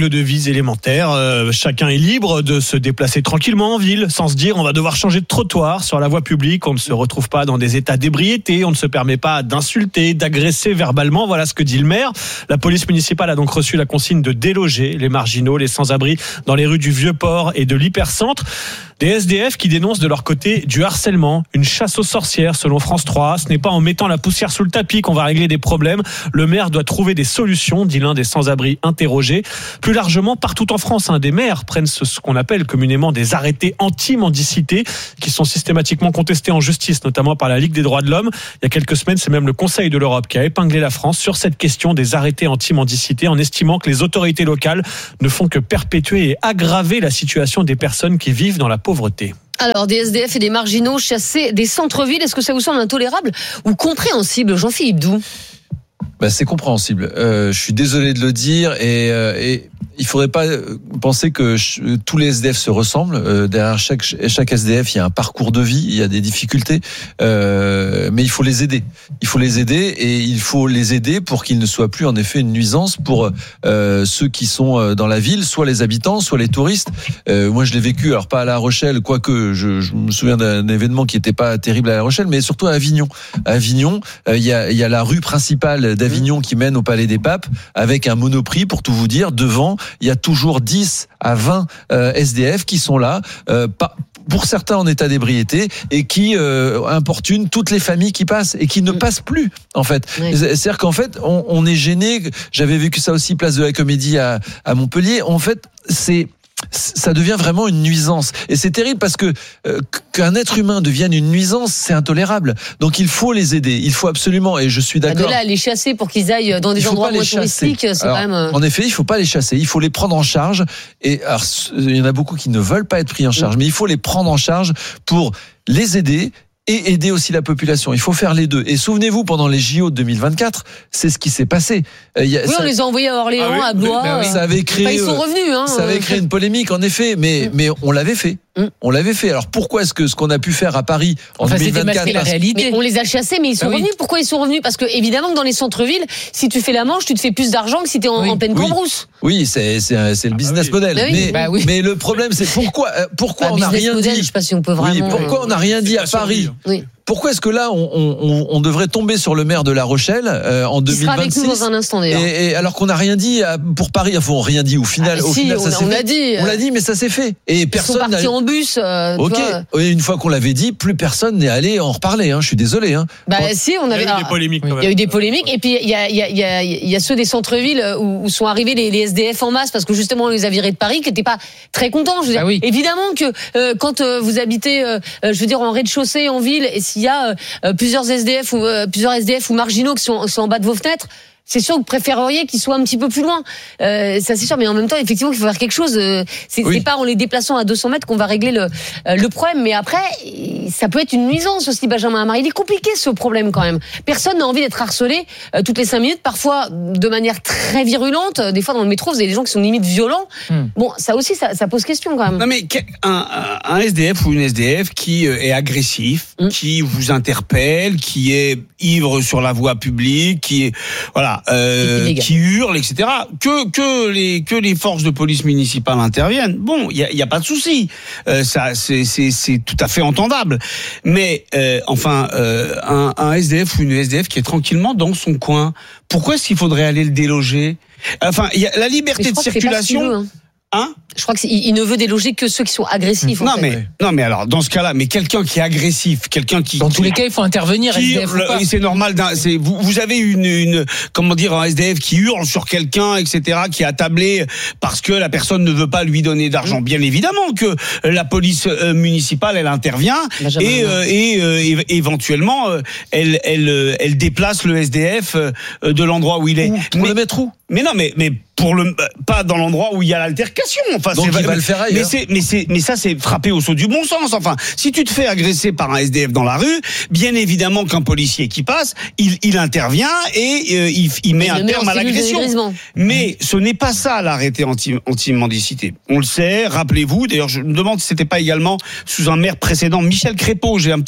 devise élémentaire. Chacun est libre de se déplacer tranquillement en ville, sans se dire on va devoir changer de trottoir sur la voie publique. On ne se retrouve pas dans des états d'ébriété. On ne se permet pas d'insulter, d'agresser verbalement. Voilà ce que dit le maire. La police municipale a donc reçu la consigne de déloger les marginaux, les sans-abri dans les rues du Vieux-Port et de l'Hypercentre. Des SDF qui dénoncent de leur côté du harcèlement, une chasse aux sorcières selon France 3. Ce n'est pas en mettant la poussière sous le tapis qu'on va régler des problèmes. Le maire doit trouver des solutions, dit l'un des sans-abri interrogés. Plus largement, partout en France, des maires prennent ce qu'on appelle communément des arrêtés anti-mendicité qui sont systématiquement contestés en justice, notamment par la Ligue des droits de l'homme. Il y a quelques semaines, c'est même le Conseil de l'Europe qui a épinglé la France sur cette question des arrêtés anti-mendicité en estimant que les autorités locales ne font que perpétuer et aggraver la situation des personnes qui vivent dans la pauvreté. Alors, des SDF et des marginaux chassés des centres-villes, est-ce que ça vous semble intolérable ou compréhensible, Jean-Philippe Doux ? C'est compréhensible. Je suis désolé de le dire et il faudrait pas penser que tous les SDF se ressemblent. Derrière chaque SDF, il y a un parcours de vie, il y a des difficultés, mais il faut les aider. Il faut les aider et il faut les aider pour qu'ils ne soient plus en effet une nuisance pour ceux qui sont dans la ville, soit les habitants, soit les touristes. Moi, je l'ai vécu, alors pas à La Rochelle, quoique je me souviens d'un événement qui était pas terrible à La Rochelle, mais surtout à Avignon. À Avignon, il y a la rue principale d'Avignon qui mène au Palais des Papes avec un Monoprix, pour tout vous dire. Devant, il y a toujours 10 à 20 SDF qui sont là, pour certains en état d'ébriété, et qui importunent toutes les familles qui passent et qui ne passent plus, en fait. Oui. C'est-à-dire qu'en fait, on est gêné. J'avais vécu ça aussi, place de la Comédie à Montpellier. En fait, ça devient vraiment une nuisance. Et c'est terrible parce que qu'un être humain devienne une nuisance, c'est intolérable. Donc il faut les aider. Il faut absolument, et je suis d'accord. De là, les chasser pour qu'ils aillent dans des endroits moins touristiques, c'est quand même... En effet, il faut pas les chasser. Il faut les prendre en charge. Et alors, il y en a beaucoup qui ne veulent pas être pris en charge, mais il faut les prendre en charge pour les aider et aider aussi la population. Il faut faire les deux. Et souvenez-vous, pendant les JO de 2024, c'est ce qui s'est passé. On les a envoyés à Orléans, à Blois. Ça avait créé, ils sont revenus. Ça avait créé une polémique, en effet, mais on l'avait fait. On l'avait fait. Alors pourquoi est-ce que ce qu'on a pu faire à Paris en 2024, la réalité. Mais on les a chassés, mais ils sont revenus. Pourquoi ils sont revenus ? Parce que évidemment que dans les centres-villes, si tu fais la Manche, tu te fais plus d'argent que si tu es en pleine Cambrousse. Oui, c'est le business model. Mais le problème, c'est pourquoi on n'a rien dit. Je sais pas si on peut vraiment. Pourquoi on n'a rien dit à Paris ? Pourquoi est-ce que là, on devrait tomber sur le maire de La Rochelle en 2026 ? Il sera avec nous dans un instant d'ailleurs. Et alors qu'on n'a rien dit pour Paris, enfin on n'a rien dit au final. On l'a dit. On l'a dit, mais ça s'est fait. Et personne. Ils sont partis en bus. Ok. Et une fois qu'on l'avait dit, plus personne n'est allé en reparler. Je suis désolé. Si, on avait. Il y a eu des polémiques. Il y a eu des polémiques. Et puis il y a ceux des centres-villes où sont arrivés les SDF en masse parce que justement on les a virés de Paris, qui n'étaient pas très contents. Je veux dire, évidemment que quand vous habitez, je veux dire, en rez-de-chaussée en ville, et s'il y a plusieurs SDF ou marginaux qui sont en bas de vos fenêtres, c'est sûr que vous préféreriez qu'ils soient un petit peu plus loin. Ça c'est sûr, mais en même temps, effectivement, il faut faire quelque chose. C'est pas en les déplaçant à 200 mètres qu'on va régler le problème. Mais après, ça peut être une nuisance aussi, Benjamin Amar. Il est compliqué ce problème quand même. Personne n'a envie d'être harcelé toutes les 5 minutes, parfois de manière très virulente. Des fois dans le métro, vous avez des gens qui sont limite violents. Bon, ça aussi, ça pose question quand même. Non mais un SDF ou une SDF qui est agressif, qui vous interpelle, qui est ivre sur la voie publique, qui est qui hurle, etc. Que les forces de police municipale interviennent. Bon, il y a pas de souci. Ça, c'est tout à fait entendable. Mais un SDF ou une SDF qui est tranquillement dans son coin, pourquoi est-ce qu'il faudrait aller le déloger ? Enfin, il y a la liberté de circulation. Je crois qu'il ne veut déloger que ceux qui sont agressifs. Non mais alors dans ce cas-là, mais quelqu'un qui est agressif, quelqu'un qui dans tous les cas il faut intervenir. SDF c'est normal. Vous avez un SDF qui hurle sur quelqu'un, etc., qui est attablé parce que la personne ne veut pas lui donner d'argent. Bien évidemment que la police municipale elle intervient et éventuellement elle déplace le SDF de l'endroit où il est. Pour le mettre où ? Mais non mais pas dans l'endroit où il y a l'altercation. Enfin, donc il va le faire ailleurs. Mais ça c'est frappé au saut du bon sens. Enfin, si tu te fais agresser par un SDF dans la rue, bien évidemment qu'un policier qui passe, il intervient et il met un terme à l'agression. Mais ce n'est pas ça l'arrêté anti-mendicité. On le sait. Rappelez-vous. D'ailleurs, je me demande si c'était pas également sous un maire précédent, Michel Crépeau. J'ai un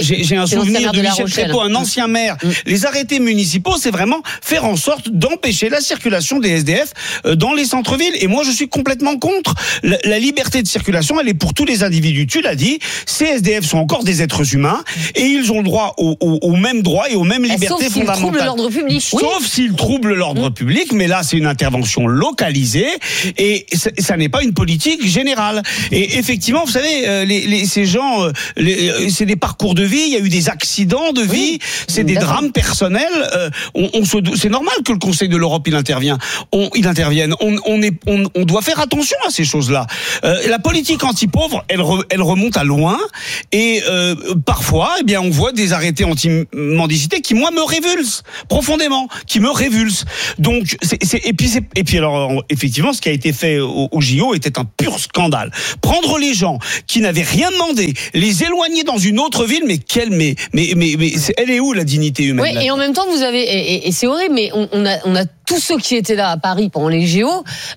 souvenir de Michel Crépeau, un ancien maire. Les arrêtés municipaux, c'est vraiment faire en sorte d'empêcher la circulation des SDF dans les centres-villes. Et moi, je suis complètement contre. La liberté de circulation, elle est pour tous les individus. Tu l'as dit, ces SDF sont encore des êtres humains et ils ont le droit aux mêmes droits et aux mêmes libertés fondamentales. Sauf s'ils troublent l'ordre public. Sauf s'ils troublent l'ordre public, mais là, c'est une intervention localisée et ça n'est pas une politique générale. Et effectivement, vous savez, ces gens, c'est des parcours de vie, il y a eu des accidents de vie, c'est des drames personnels. C'est normal que le Conseil de l'Europe il intervienne. On doit faire attention à ces choses-là. La politique anti-pauvre, elle remonte à loin et parfois, eh bien, on voit des arrêtés anti-mendicité qui moi me révulsent profondément, Donc, et puis alors, effectivement, ce qui a été fait au JO était un pur scandale. Prendre les gens qui n'avaient rien demandé, les éloigner dans une autre ville, mais elle est où la dignité humaine? Oui, et en même temps, vous avez, et c'est horrible, mais on a tous ceux qui étaient là à Paris pendant les JO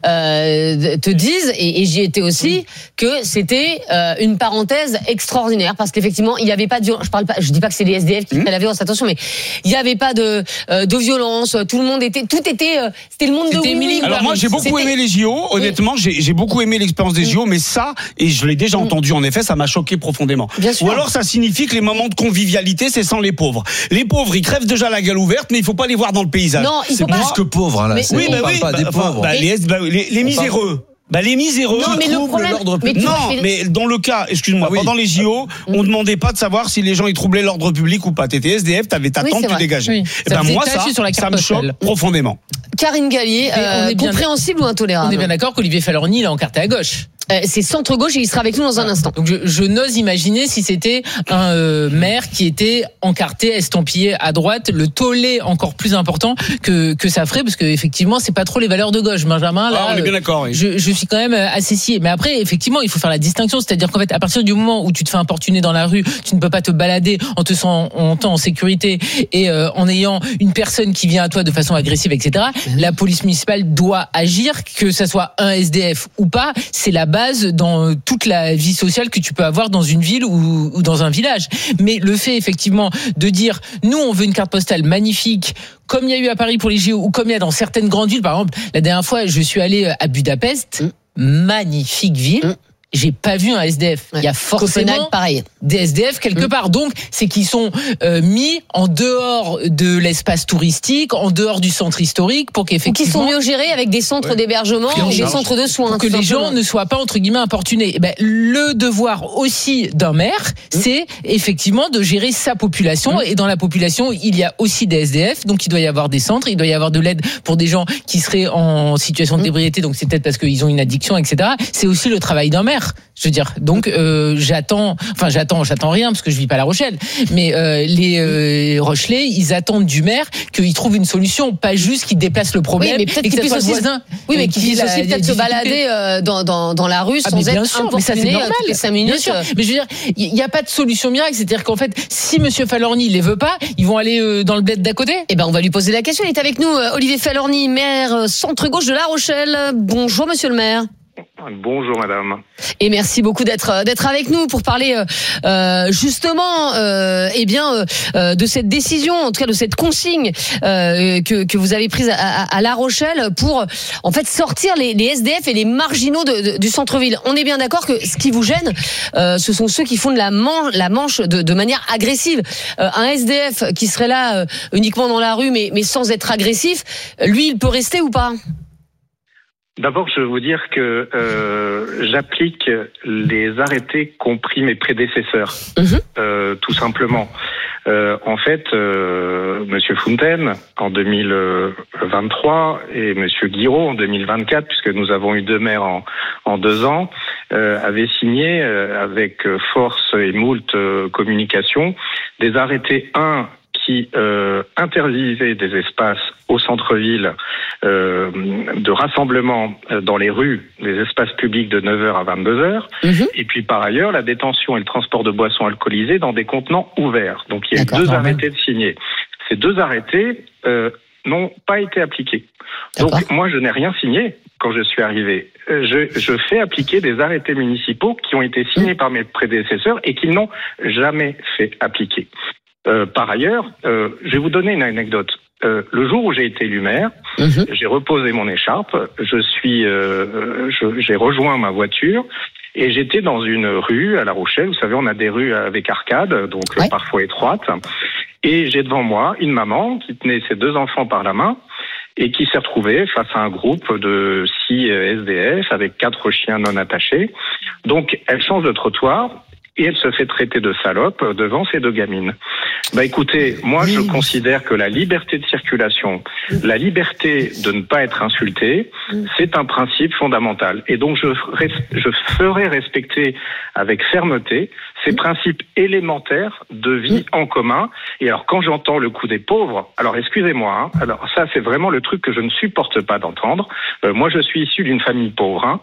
te disent, et j'y étais aussi, que c'était une parenthèse extraordinaire parce qu'effectivement il n'y avait pas de violence. Je dis pas que c'est les SDF qui faisaient la violence, attention, mais il n'y avait pas de violence. Tout le monde c'était le monde de Willy. Alors moi j'ai beaucoup aimé les JO. Honnêtement, j'ai beaucoup aimé l'expérience des JO, mais ça, et je l'ai déjà entendu en effet, ça m'a choqué profondément. Ou alors ça signifie que les moments de convivialité, c'est sans les pauvres. Les pauvres, ils crèvent déjà la gueule ouverte, mais il faut pas les voir dans le paysage. Non, c'est plus que pauvres, là. Pas des pauvres. Les miséreux. Les miséreux. Non, mais le problème, mais dans le cas, excuse-moi, pendant les JO, on demandait pas de savoir si les gens ils troublaient l'ordre public ou pas. T'étais SDF, t'avais ta tente, tu dégageais. Moi, ça me choque profondément. Karine Galli, compréhensible ou intolérable? On est bien d'accord qu'Olivier Falorni, il est encarté à gauche. C'est centre-gauche et il sera avec nous dans un instant. Donc je n'ose imaginer si c'était un maire qui était encarté, estampillé à droite, le tollé encore plus important que ça ferait, parce que effectivement c'est pas trop les valeurs de gauche, Benjamin. Là, on est bien d'accord. Oui. Je suis quand même assez scié. Mais après, effectivement, il faut faire la distinction, c'est-à-dire qu'en fait, à partir du moment où tu te fais importuner dans la rue, tu ne peux pas te balader en te sentant en sécurité et en ayant une personne qui vient à toi de façon agressive, etc. La police municipale doit agir, que ça soit un SDF ou pas. C'est la base dans toute la vie sociale que tu peux avoir dans une ville ou dans un village. Mais le fait effectivement de dire nous on veut une carte postale magnifique comme il y a eu à Paris pour les JO ou comme il y a dans certaines grandes villes, par exemple la dernière fois je suis allé à Budapest, magnifique ville. J'ai pas vu un SDF. Il y a forcément des SDF quelque part. Donc, c'est qu'ils sont mis en dehors de l'espace touristique, en dehors du centre historique, pour qu'effectivement... Ou qui sont mieux gérés avec des centres d'hébergement et des centres de soins. Pour que les gens ne soient pas, entre guillemets, importunés. Et le devoir aussi d'un maire, c'est effectivement de gérer sa population. Et dans la population, il y a aussi des SDF. Donc, il doit y avoir des centres, il doit y avoir de l'aide pour des gens qui seraient en situation de d'ébriété. Donc, c'est peut-être parce qu'ils ont une addiction, etc. C'est aussi le travail d'un maire. Je veux dire, donc j'attends rien parce que je vis pas à La Rochelle, mais les Rochelais, ils attendent du maire qu'il trouve une solution, pas juste qu'il déplace le problème, mais peut-être et que ça soit le voisin. Oui, mais qu'il puisse aussi peut-être se balader dans la rue sans être importuné toutes les 5 minutes. Bien sûr. Mais je veux dire, il n'y a pas de solution miracle, c'est-à-dire qu'en fait, si Monsieur Falorni il les veut pas, ils vont aller dans le bled d'à côté. Eh ben, on va lui poser la question. Il est avec nous, Olivier Falorni, maire centre-gauche de La Rochelle. Bonjour, Monsieur le maire. Bonjour madame. Et merci beaucoup d'être avec nous pour parler justement de cette décision, en tout cas de cette consigne que vous avez prise à La Rochelle pour en fait sortir les SDF et les marginaux du centre-ville. On est bien d'accord que ce qui vous gêne, ce sont ceux qui font de la manche de manière agressive. Un SDF qui serait là uniquement dans la rue mais sans être agressif, lui il peut rester ou pas ? D'abord, je veux vous dire que j'applique les arrêtés qu'ont pris mes prédécesseurs, tout simplement. En fait, Monsieur Fontaine en 2023 et Monsieur Guiraud en 2024, puisque nous avons eu 2 maires en 2 ans, avaient signé avec force et moult communication des arrêtés qui interdisait des espaces au centre-ville de rassemblement dans les rues, des espaces publics de 9h à 22h, et puis par ailleurs la détention et le transport de boissons alcoolisées dans des contenants ouverts. Donc il y a eu 2 arrêtés de signés. Ces 2 arrêtés n'ont pas été appliqués. Donc moi je n'ai rien signé quand je suis arrivé. Je fais appliquer des arrêtés municipaux qui ont été signés par mes prédécesseurs et qui n'ont jamais fait appliquer. Par ailleurs, je vais vous donner une anecdote. Le jour où j'ai été élu maire, j'ai reposé mon écharpe, j'ai rejoint ma voiture et j'étais dans une rue à La Rochelle. Vous savez, on a des rues avec arcades, donc parfois étroites. Et j'ai devant moi une maman qui tenait ses 2 enfants par la main et qui s'est retrouvée face à un groupe de 6 SDF avec 4 chiens non attachés. Donc, elle change de trottoir et elle se fait traiter de salope devant ses 2 gamines. Écoutez, moi je considère que la liberté de circulation, la liberté de ne pas être insulté, c'est un principe fondamental. Et donc je ferai respecter avec fermeté ces principes élémentaires de vie en commun. Et alors quand j'entends le coup des pauvres, alors excusez-moi, alors ça c'est vraiment le truc que je ne supporte pas d'entendre. Moi je suis issu d'une famille pauvre.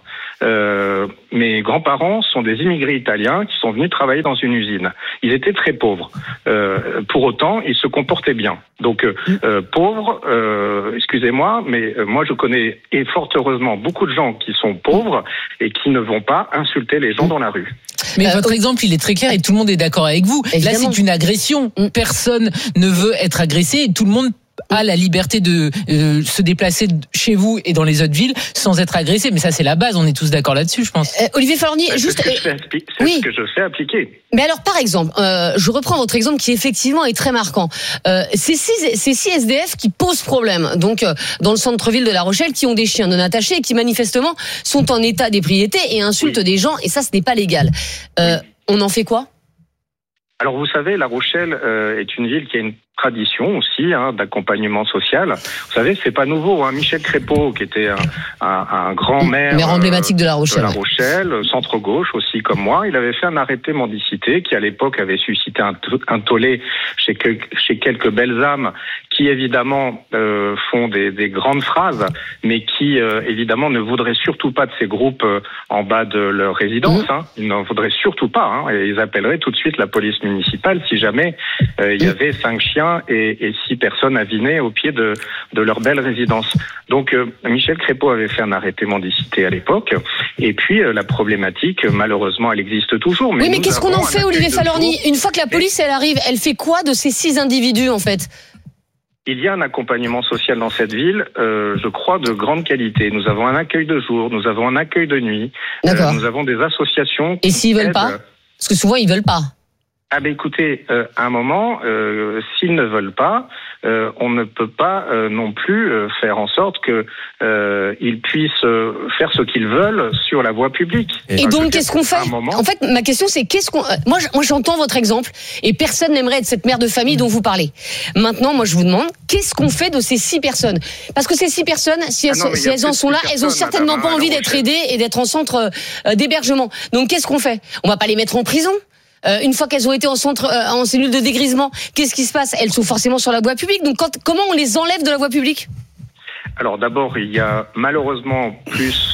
Mes grands-parents sont des immigrés italiens qui sont venus travailler dans une usine. Ils étaient très pauvres. Pour autant, ils se comportaient bien. Donc, pauvres, excusez-moi, mais moi je connais, et fort heureusement, beaucoup de gens qui sont pauvres et qui ne vont pas insulter les gens dans la rue. Mais votre exemple, il est très clair et tout le monde est d'accord avec vous. Évidemment. Là, c'est une agression. Personne ne veut être agressé et tout le monde a la liberté de se déplacer chez vous et dans les autres villes sans être agressé. Mais ça, c'est la base. On est tous d'accord là-dessus, je pense. Olivier Falorni, juste... C'est ce que je fais appliquer. Mais alors, par exemple, je reprends votre exemple qui effectivement est très marquant. Ces 6 SDF qui posent problème, donc dans le centre-ville de La Rochelle, qui ont des chiens non attachés et qui manifestement sont en état d'ébriété et insultent des gens, et ça, ce n'est pas légal. On en fait quoi ? Alors vous savez, La Rochelle est une ville qui a une tradition aussi d'accompagnement social. Vous savez, c'est pas nouveau. Michel Crépeau, qui était un grand maire emblématique de La Rochelle, centre-gauche aussi comme moi, il avait fait un arrêté mendicité qui à l'époque avait suscité un tollé chez quelques belles âmes qui évidemment font des grandes phrases, mais qui évidemment ne voudraient surtout pas de ces groupes en bas de leur résidence. Ils n'en voudraient surtout pas. Et ils appelleraient tout de suite la police municipale si jamais il y avait 5 chiens et 6 personnes avinées au pied de leur belle résidence. Donc Michel Crépeau avait fait un arrêté mendicité à l'époque, et puis la problématique, malheureusement, elle existe toujours. Mais qu'est-ce qu'on en fait, Olivier Falorni ? Une fois que la police elle arrive, elle fait quoi de ces 6 individus en fait ? Il y a un accompagnement social dans cette ville, je crois, de grande qualité. Nous avons un accueil de jour, nous avons un accueil de nuit, nous avons des associations. Et s'ils veulent pas ? Parce que souvent ils veulent pas. Écoutez, à un moment, s'ils ne veulent pas, on ne peut pas non plus faire en sorte que ils puissent faire ce qu'ils veulent sur la voie publique. Et donc, qu'est-ce qu'on fait ? En fait, ma question, c'est moi, j'entends votre exemple, et personne n'aimerait être cette mère de famille dont vous parlez. Maintenant, moi, je vous demande, qu'est-ce qu'on fait de ces 6 personnes ? Parce que ces 6 personnes, si elles en sont là, elles ont certainement pas envie d'être aidées et d'être en centre d'hébergement. Donc, qu'est-ce qu'on fait ? On va pas les mettre en prison ? Une fois qu'elles ont été en cellule de dégrisement, qu'est-ce qui se passe ? Elles sont forcément sur la voie publique. Donc comment on les enlève de la voie publique ? Alors d'abord, il y a malheureusement plus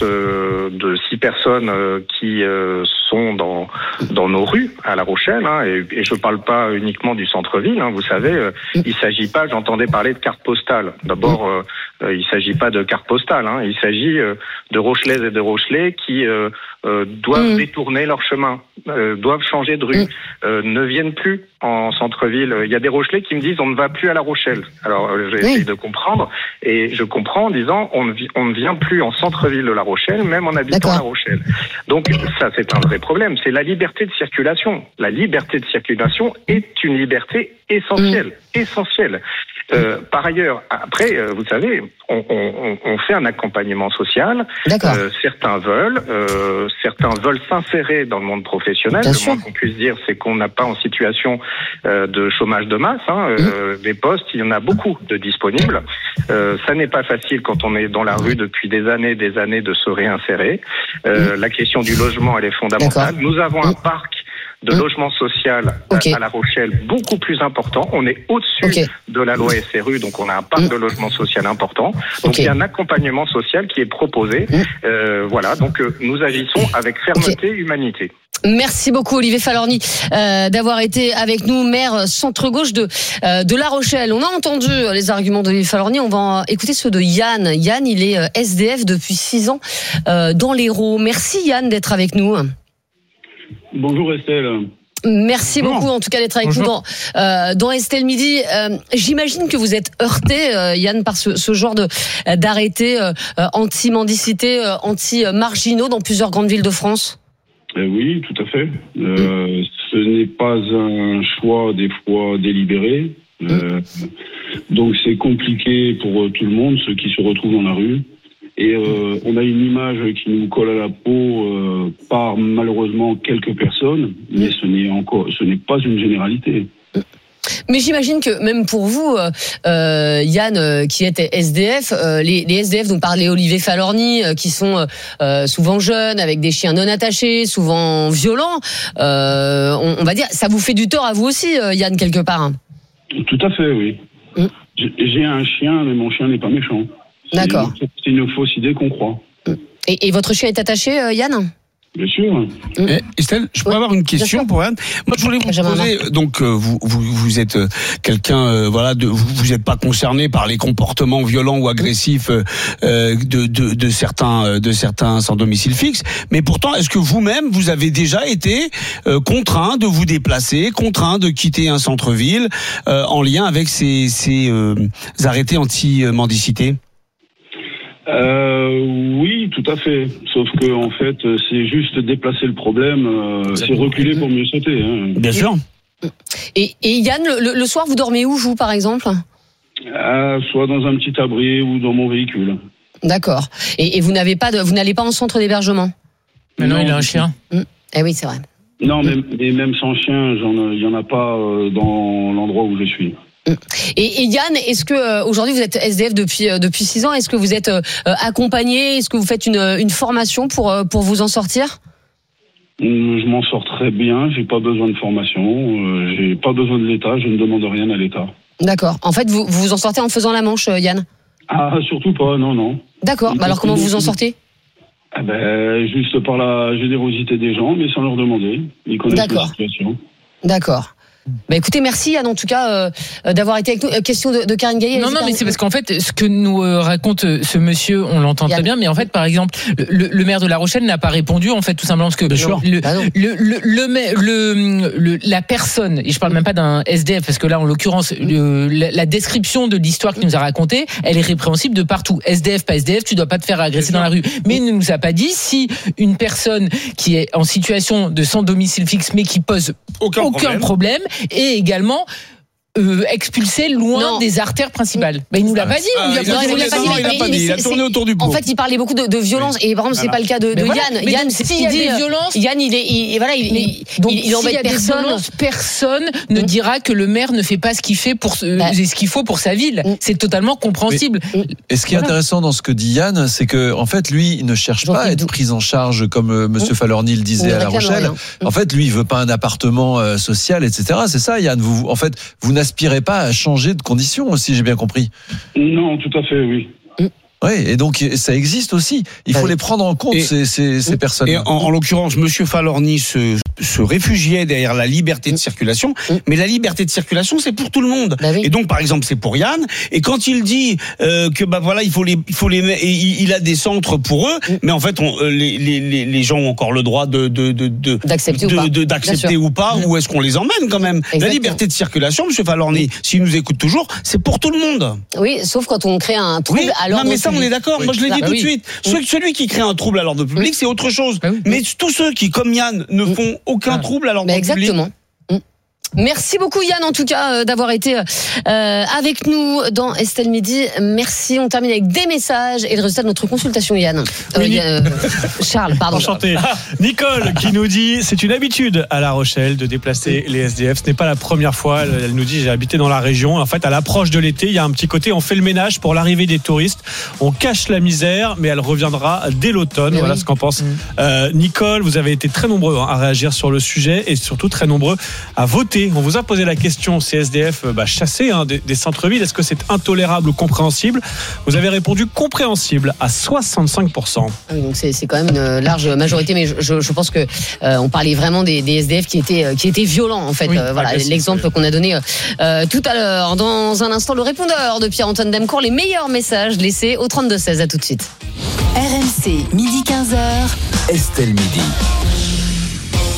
de 6 personnes qui sont dans nos rues à La Rochelle, et je parle pas uniquement du centre-ville. Vous savez, il s'agit pas. J'entendais parler de carte postale. D'abord, il s'agit pas de carte postale. Il s'agit de Rochelaises et de Rochelais qui doivent détourner leur chemin, doivent changer de rue, ne viennent plus en centre-ville. Il y a des Rochelais qui me disent on ne va plus à La Rochelle. Alors j'essaie de comprendre, et je comprends en disant on ne vient plus en centre-ville de La Rochelle, même en habitant La Rochelle. Donc ça, c'est un vrai problème. C'est la liberté de circulation. La liberté de circulation est une liberté essentielle. Par ailleurs, après, vous savez, on fait un accompagnement social. Certains veulent s'insérer dans le monde professionnel. Le moins qu'on puisse dire, c'est qu'on n'a pas en situation de chômage de masse. Des postes, il y en a beaucoup de disponibles. Ça n'est pas facile quand on est dans la rue depuis des années de se réinsérer. La question du logement, elle est fondamentale. Nous avons un parc de logement social à La Rochelle beaucoup plus important. On est au-dessus de la loi SRU, donc on a un parc de logement social important. Donc il y a un accompagnement social qui est proposé. Voilà, donc nous agissons avec fermeté et humanité. Merci beaucoup Olivier Falorni d'avoir été avec nous, maire centre-gauche de La Rochelle. On a entendu les arguments d'Olivier Falorni, on va écouter ceux de Yann. Yann, il est SDF depuis 6 ans dans l'Hérault. Merci Yann d'être avec nous. Bonjour Estelle. Merci beaucoup en tout cas d'être avec nous dans Estelle Midi. J'imagine que vous êtes heurté, Yann, par ce genre d'arrêtés anti-mendicité, anti-marginaux dans plusieurs grandes villes de France. Oui, tout à fait. Ce n'est pas un choix des fois délibéré. Donc c'est compliqué pour tout le monde, ceux qui se retrouvent dans la rue. Et on a une image qui nous colle à la peau par malheureusement quelques personnes, mais ce n'est pas une généralité. Mais j'imagine que même pour vous, Yann, qui est SDF, les SDF dont parlait Olivier Falorni, qui sont souvent jeunes, avec des chiens non attachés, souvent violents, on va dire, ça vous fait du tort à vous aussi, Yann, quelque part. Tout à fait, oui. J'ai un chien, mais mon chien n'est pas méchant. D'accord. C'est une fausse idée qu'on croit. Et votre chien est attaché, Yann ? Bien sûr. Estelle, je pourrais avoir une question pour Yann. Moi, je voulais vous poser. Donc, vous êtes quelqu'un, vous n'êtes pas concerné par les comportements violents ou agressifs de certains sans domicile fixe. Mais pourtant, est-ce que vous-même, vous avez déjà été contraint de vous déplacer, contraint de quitter un centre-ville en lien avec ces arrêtés anti-mendicité? Oui, tout à fait. Sauf que en fait, c'est juste déplacer le problème, c'est reculer pour mieux sauter. Hein. Bien sûr. Et Yann, le soir, vous dormez où, vous, par exemple ? Soit dans un petit abri ou dans mon véhicule. D'accord. Et vous n'allez pas en centre d'hébergement ? Mais non, il a un chien. Eh oui, c'est vrai. Non, mais même sans chien, il y en a pas dans l'endroit où je suis. Et Yann, est-ce que aujourd'hui vous êtes SDF depuis 6 ans ? Est-ce que vous êtes accompagné ? Est-ce que vous faites une formation pour vous en sortir ? Je m'en sors très bien. J'ai pas besoin de formation. J'ai pas besoin de l'État. Je ne demande rien à l'État. D'accord. En fait, vous vous en sortez en faisant la manche, Yann ? Ah, surtout pas. Non. D'accord. Alors comment vous en sortez ? Juste par la générosité des gens, mais sans leur demander. Ils connaissent la situation. D'accord. Écoutez, merci Yann en tout cas d'avoir été avec nous. Question de Karine Galli. Non, mais c'est parce qu'en fait, ce que nous raconte ce monsieur, on l'entend très bien, mais en fait, par exemple, le maire de La Rochelle n'a pas répondu, en fait, tout simplement parce que la personne, et je parle même pas d'un SDF, parce que là, en l'occurrence, la description de l'histoire qu'il nous a racontée, elle est répréhensible de partout. SDF, pas SDF, tu dois pas te faire agresser dans la rue. Mais il ne nous a pas dit si une personne qui est en situation de sans domicile fixe, mais qui pose aucun problème, et également expulsé loin des artères principales. Il nous l'a pas dit. Il a tourné autour du pot. En fait, il parlait beaucoup de violence et par exemple, c'est pas le cas de Yann. Yann, c'est ce qu'il dit. Yann, il embête personne. Personne ne dira que le maire ne fait pas ce qu'il fait ce qu'il faut pour sa ville. C'est totalement compréhensible. Et ce qui est intéressant dans ce que dit Yann, c'est que en fait, lui, il ne cherche pas à être pris en charge comme Monsieur Falorni le disait à La Rochelle. En fait, lui, il veut pas un appartement social, etc. C'est ça, Yann. Vous n'aspirez pas à changer de conditions, si j'ai bien compris. Non, tout à fait, oui. Oui, et donc ça existe aussi. Il faut les prendre en compte, ces personnes. Et en l'occurrence, Monsieur Falorni se réfugiait derrière la liberté de circulation, mais la liberté de circulation, c'est pour tout le monde. Et donc, par exemple, c'est pour Yann. Et quand il dit il a des centres pour eux, mais en fait, les gens ont encore le droit d'accepter ou pas, où est-ce qu'on les emmène quand même. Exactement. La liberté de circulation, Monsieur Falorni, s'il nous écoute toujours, c'est pour tout le monde. Oui, sauf quand on crée un trouble à l'ordre public. On est d'accord. Moi, je l'ai dit tout de suite. Celui qui crée un trouble à l'ordre public, c'est autre chose. Mais tous ceux qui, comme Yann, ne font aucun trouble à l'ordre public. Exactement. Merci beaucoup Yann en tout cas d'avoir été avec nous dans Estelle Midi. Merci. On termine avec des messages et le résultat de notre consultation Yann. Charles, pardon. Enchanté. Nicole qui nous dit c'est une habitude à La Rochelle de déplacer les SDF. Ce n'est pas la première fois. Elle nous dit j'ai habité dans la région. En fait à l'approche de l'été il y a un petit côté on fait le ménage pour l'arrivée des touristes. On cache la misère mais elle reviendra dès l'automne. Voilà ce qu'en pense Nicole. Vous avez été très nombreux à réagir sur le sujet et surtout très nombreux à voter. On vous a posé la question CSDF chassés des centres-villes, est-ce que c'est intolérable ou compréhensible ? Vous avez répondu compréhensible à 65%. Oui, donc c'est quand même une large majorité, mais je pense que on parlait vraiment des SDF qui étaient violents en fait. Oui, voilà l'exemple qu'on a donné tout à l'heure. Dans un instant, le répondeur de Pierre-Antoine Demcourt, les meilleurs messages laissés au 32-16. À tout de suite. RMC, midi 15h. Estelle Midi.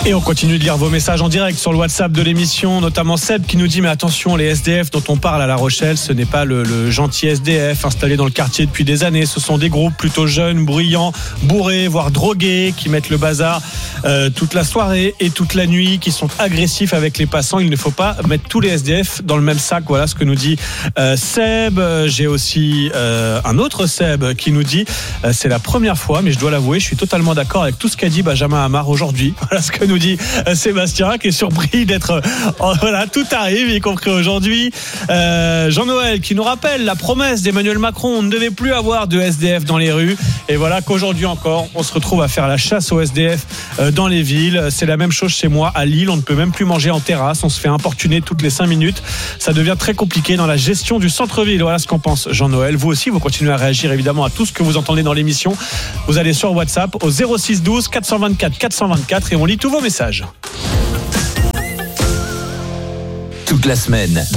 Et on continue de lire vos messages en direct sur le WhatsApp de l'émission, notamment Seb qui nous dit mais attention, les SDF dont on parle à La Rochelle, ce n'est pas le gentil SDF installé dans le quartier depuis des années, ce sont des groupes plutôt jeunes, bruyants, bourrés, voire drogués, qui mettent le bazar toute la soirée et toute la nuit, qui sont agressifs avec les passants. Il ne faut pas mettre tous les SDF dans le même sac, voilà ce que nous dit Seb. J'ai aussi un autre Seb qui nous dit c'est la première fois, mais je dois l'avouer, je suis totalement d'accord avec tout ce qu'a dit Benjamin Hamar aujourd'hui. Voilà ce que nous dit Sébastien, qui est surpris d'être voilà, tout arrive, y compris aujourd'hui. Jean-Noël qui nous rappelle la promesse d'Emmanuel Macron, on ne devait plus avoir de SDF dans les rues, et voilà qu'aujourd'hui encore on se retrouve à faire la chasse aux SDF dans les villes. C'est la même chose chez moi à Lille, on ne peut même plus manger en terrasse, on se fait importuner toutes les 5 minutes, ça devient très compliqué dans la gestion du centre-ville. Voilà ce qu'en pense Jean-Noël. Vous aussi, vous continuez à réagir évidemment à tout ce que vous entendez dans l'émission. Vous allez sur WhatsApp au 06 12 424 424 et on lit tous vos messages. Toute la semaine,